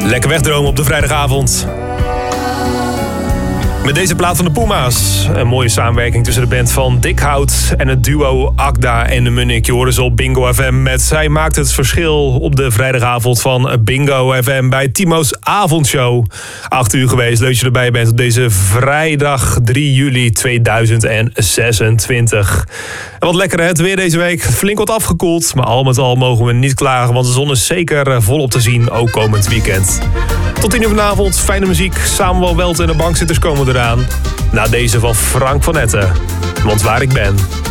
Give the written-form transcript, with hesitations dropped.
Lekker wegdromen op de vrijdagavond. Met deze plaat van de Puma's. Een mooie samenwerking tussen de band van Dick Hout en het duo Agda en de Munnik. Je hoorde ze op Bingo FM met Zij maakt het verschil op de vrijdagavond van Bingo FM bij Timo's avondshow. 8 uur geweest, leuk dat je erbij bent op deze vrijdag 3 juli 2026. En wat lekker hè, het weer deze week. Flink wat afgekoeld, maar al met al mogen we niet klagen, want de zon is zeker volop te zien, ook komend weekend. Tot 10 uur vanavond, fijne muziek, Samuel Welt en de bankzitters komen eraan. Na deze van Frank van Etten, want waar ik ben.